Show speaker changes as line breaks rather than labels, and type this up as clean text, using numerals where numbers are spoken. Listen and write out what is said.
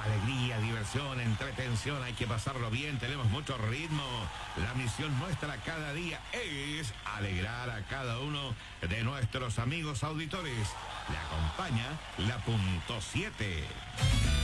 Alegría, diversión, entretención, hay que pasarlo bien, tenemos mucho ritmo. La misión nuestra cada día es alegrar a cada uno de nuestros amigos auditores. Le acompaña la punto 7.